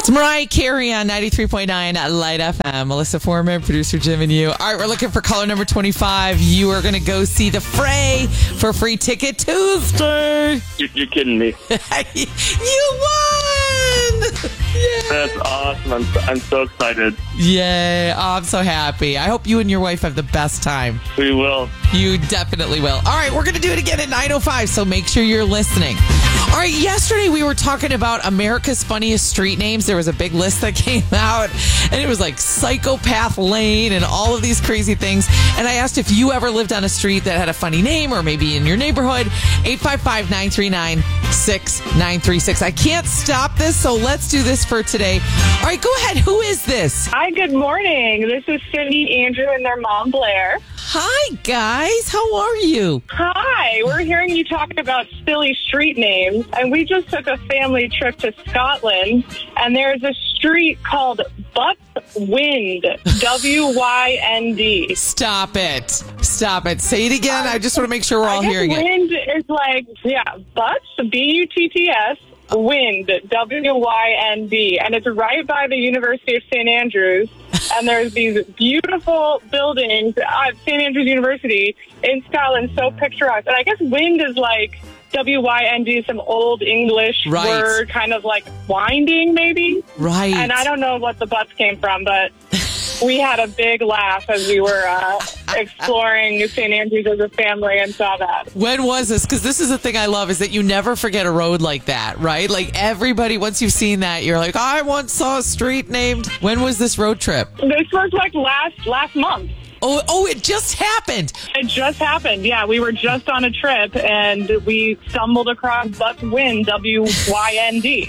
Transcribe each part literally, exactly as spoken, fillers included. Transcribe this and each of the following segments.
It's Mariah Carey on ninety-three point nine Light F M. Melissa Foreman, producer Jim and you. All right, we're looking for caller number twenty-five. You are going to go see The Fray for Free Ticket Tuesday. You're, you're kidding me. You won! Yay. That's awesome. I'm, I'm so excited. Yay. Oh, I'm so happy. I hope you and your wife have the best time. We will. You definitely will. All right, we're going to do it again at nine oh five, so make sure you're listening. All right, yesterday we were talking about America's Funniest Street Names. There was a big list that came out, and it was like Psychopath Lane and all of these crazy things. And I asked if you ever lived on a street that had a funny name or maybe in your neighborhood. eight five five, nine three nine, six nine three six. I can't stop this, so let's do this for today. All right, go ahead. Who is this? Hi, good morning. This is Cindy, Andrew, and their mom, Blair. Hi, guys. How are you? Hi. We're hearing you talking about silly street names, and we just took a family trip to Scotland, and there's a street called Butts Wynd, W Y N D. Stop it. Stop it. Say it again. I just want to make sure we're all I guess hearing it. Wynd is like, yeah, Butts, B U T T S, Wynd, W Y N D, and it's right by the University of Saint Andrews. And there's these beautiful buildings at Saint Andrews University in Scotland, so picturesque. And I guess wind is like W Y N D, some old English Right. word, kind of like winding, maybe. Right. And I don't know what the butts came from, but we had a big laugh as we were uh, exploring Saint Andrews as a family and saw that. When was this? Because this is the thing I love is that you never forget a road like that, right? Like everybody, once you've seen that, you're like, I once saw a street named. When was this road trip? This was like last last month. Oh, oh, it just happened. It just happened. Yeah, we were just on a trip and we stumbled across Butts Wynd, W Y N D.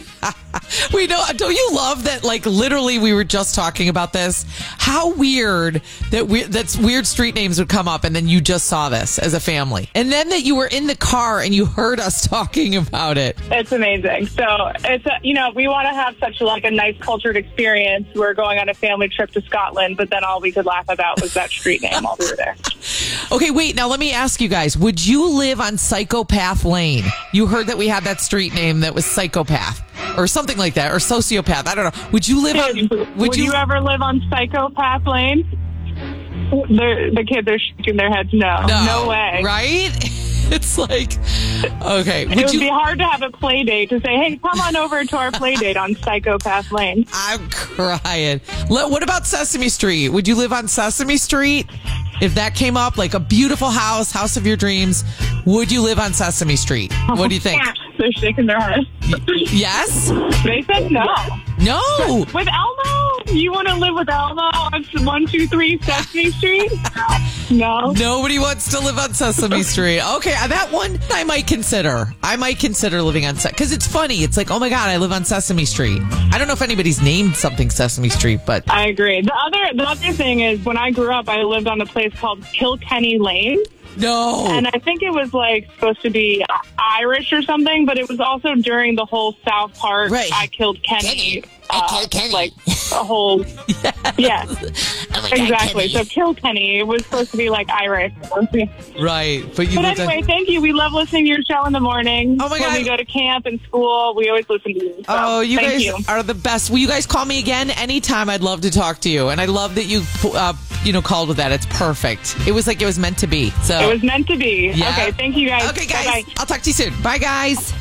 We know. Don't you love that? Like literally, we were just talking about this. How weird that we that's weird street names would come up, and then you just saw this as a family, and then that you were in the car and you heard us talking about it. It's amazing. So it's a, you know, we want to have such like a nice cultured experience. We're going on a family trip to Scotland, but then all we could laugh about was that street name while we were there. Okay, wait. Now let me ask you guys: would you live on Psychopath Lane? You heard that we had that street name that was Psychopath. Or something like that, or sociopath. I don't know. Would you live on? Would, Would you, you ever live on Psychopath Lane? They're, the kids are shaking their heads. No, no, no way. Right? It's like, okay. It Would would you, be hard to have a play date to say, "Hey, come on over to our play date on Psychopath Lane." I'm crying. Let- What about Sesame Street? Would you live on Sesame Street? If that came up, like a beautiful house, house of your dreams, would you live on Sesame Street? What do you think? They're shaking their heads. Yes? They said no. No. With Elmo? You want to live with Elmo on one two three Sesame Street? No. Nobody wants to live on Sesame Street. Okay, that one I might consider. I might consider living on Sesame because it's funny. It's like, oh my God, I live on Sesame Street. I don't know if anybody's named something Sesame Street, but I agree. The other, the other thing is when I grew up, I lived on a place called Kilkenny Lane. no. And I think it was like supposed to be Irish or something, but it was also during the whole South Park, Right. I killed Kenny. Kenny. I uh, killed Kenny. Like a whole, yes, Oh my God, exactly. Kenny. So kill Kenny. It was supposed to be like Irish. Right. But you But lived on- anyway, thank you. We love listening to your show in the morning. Oh my When God. we go to camp and school, we always listen to you. So, Oh, you thank guys you. are the best. Will you guys call me again anytime? I'd love to talk to you. And I love that you, uh, you know, called with that. It's perfect. It was like it was meant to be. So It was meant to be. Yeah. Okay, thank you guys. Okay, guys. Bye-bye. I'll talk to you soon. Bye, guys.